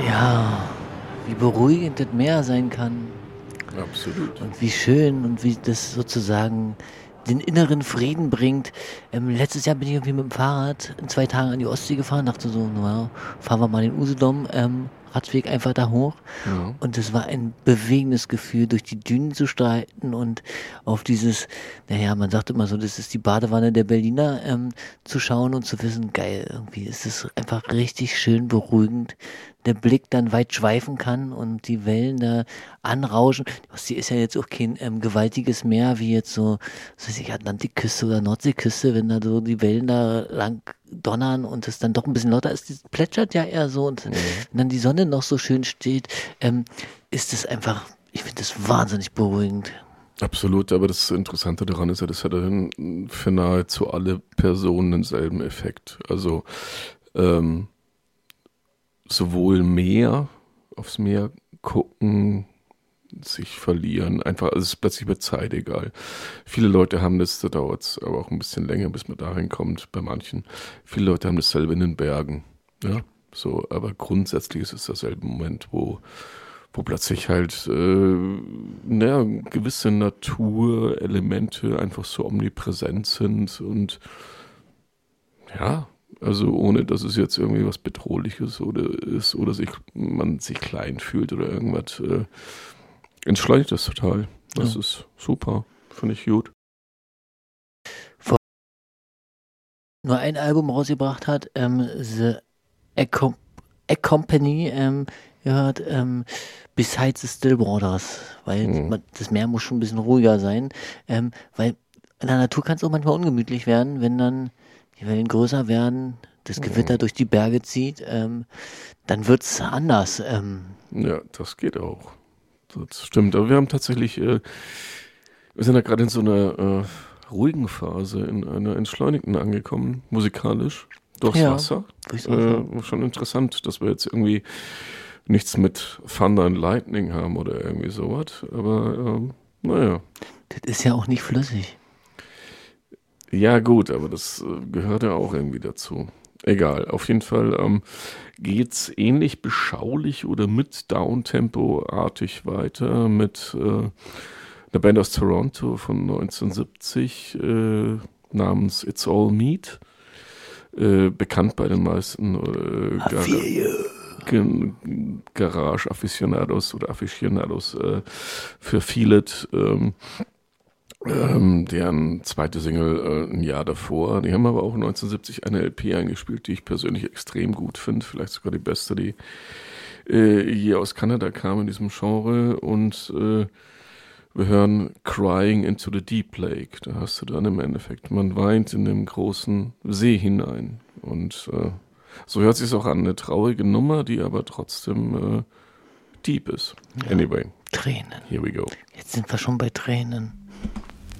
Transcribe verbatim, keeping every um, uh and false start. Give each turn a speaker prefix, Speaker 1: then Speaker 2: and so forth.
Speaker 1: Ja, wie beruhigend das Meer sein kann
Speaker 2: Absolut.
Speaker 1: und wie schön und wie das sozusagen den inneren Frieden bringt. Ähm, letztes Jahr bin ich irgendwie mit dem Fahrrad in zwei Tagen an die Ostsee gefahren, dachte so, naja, fahren wir mal den Usedom, ähm, Radweg einfach da hoch.
Speaker 2: Mhm.
Speaker 1: Und es war ein bewegendes Gefühl, durch die Dünen zu streiten und auf dieses, naja, man sagt immer so, das ist die Badewanne der Berliner, ähm, zu schauen und zu wissen, geil, irgendwie ist es einfach richtig schön beruhigend, der Blick dann weit schweifen kann und die Wellen da anrauschen. Die Ostsee ist ja jetzt auch kein ähm, gewaltiges Meer wie jetzt so, was weiß ich, Atlantikküste oder Nordseeküste, wenn da so die Wellen da lang donnern und es dann doch ein bisschen lauter ist, das plätschert ja eher so und
Speaker 2: Mhm.
Speaker 1: wenn dann die Sonne noch so schön steht, ähm, ist es einfach, ich finde das wahnsinnig beruhigend.
Speaker 2: Absolut, aber das Interessante daran ist ja, das hat dann für nahezu alle Personen denselben Effekt. Also ähm, sowohl Meer, aufs Meer gucken, sich verlieren, einfach, also es ist plötzlich mit Zeit egal. Viele Leute haben das, da dauert es aber auch ein bisschen länger, bis man dahin kommt, bei manchen. Viele Leute haben dasselbe in den Bergen, ja, so, aber grundsätzlich ist es derselbe Moment, wo, wo plötzlich halt, äh, naja, gewisse Naturelemente einfach so omnipräsent sind und ja, also ohne, dass es jetzt irgendwie was Bedrohliches oder ist oder sich, man sich klein fühlt oder irgendwas, äh, entschleunigt das total. Das
Speaker 1: Ja.
Speaker 2: ist super. Finde ich gut.
Speaker 1: Nur ein Album rausgebracht hat, ähm, The Accom Accompany, ähm, gehört, ähm, Besides the Still Waters, weil
Speaker 2: Mhm.
Speaker 1: man, das Meer muss schon ein bisschen ruhiger sein, ähm, weil in der Natur kann es auch manchmal ungemütlich werden, wenn dann die Wellen größer werden, das Gewitter
Speaker 2: Mhm.
Speaker 1: durch die Berge zieht, ähm, dann wird's anders. Ähm,
Speaker 2: Ja, das geht auch. Das stimmt. Aber wir haben tatsächlich, äh, wir sind ja gerade in so einer äh, ruhigen Phase, in einer entschleunigten angekommen, musikalisch, durchs
Speaker 1: ja,
Speaker 2: Wasser.
Speaker 1: würde ich auch sagen.
Speaker 2: Äh, schon interessant, dass wir jetzt irgendwie nichts mit Thunder and Lightning haben oder irgendwie sowas. Aber ähm, naja.
Speaker 1: Das ist ja auch nicht flüssig.
Speaker 2: Ja, gut, aber das äh, gehört ja auch irgendwie dazu. Egal, auf jeden Fall ähm, geht's ähnlich beschaulich oder mit Downtempo-artig weiter mit äh, einer Band aus Toronto von neunzehnhundertsiebzig äh, namens It's All Meat. Äh, bekannt bei den meisten äh, Gar Gen- Garage-Aficionados oder Aficionados äh, für Vielet. Ähm, Ähm, deren zweite Single äh, ein Jahr davor. Die haben aber auch neunzehnhundertsiebzig eine L P eingespielt, die ich persönlich extrem gut finde. Vielleicht sogar die beste, die äh, je aus Kanada kam in diesem Genre. Und äh, wir hören Crying into the Deep Lake. Da hast du dann im Endeffekt, man weint in den großen See hinein. Und äh, so hört sich auch an. Eine traurige Nummer, die aber trotzdem äh, deep ist.
Speaker 1: Ja.
Speaker 2: Anyway,
Speaker 1: Tränen.
Speaker 2: here we go.
Speaker 1: Jetzt sind wir schon bei Tränen.